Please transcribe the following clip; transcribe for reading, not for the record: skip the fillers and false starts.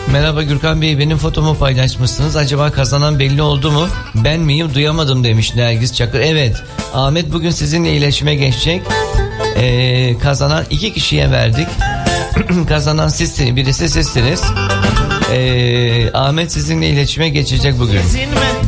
Merhaba Gürkan Bey, benim fotomu paylaşmışsınız. Acaba kazanan belli oldu mu? Ben miyim, duyamadım demiş Nergis Çakır. Evet, Ahmet bugün sizinle iletişime geçecek. Kazanan 2 kişiye verdik. Kazanan sizsiniz, birisi sizsiniz. Ahmet sizinle iletişime geçecek bugün.